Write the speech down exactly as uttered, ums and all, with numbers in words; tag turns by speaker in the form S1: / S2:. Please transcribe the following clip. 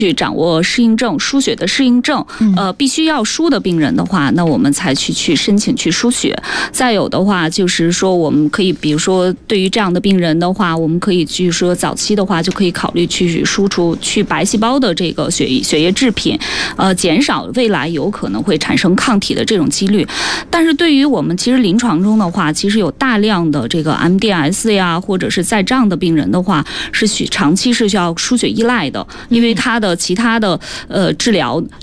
S1: 去掌握适应症输血的适应症，呃，必须要输的病人的话，那我们才去去申请去输血。再有的话，就是说我们可以，比如说对于这样的病人的话，我们可以去说早期的话就可以考虑去输出去白细胞的这个血血液制品，呃，减少未来有可能会产生抗体的这种几率。但是对于我们其实临床中的话，其实有大量的这个 M D S 呀，或者是在账的病人的话，是需长期是需要输血依赖的，因为他的其他的呃治疗